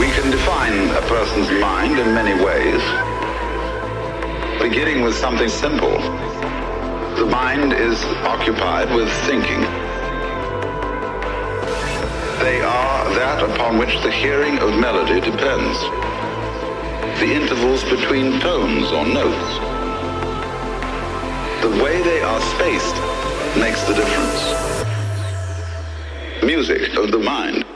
We can define a person's mind in many ways, beginning with something simple. The mind is occupied with thinking. They are that upon which the hearing of melody depends. The intervals between tones or notes. The way they are spaced makes the difference. Music of the mind.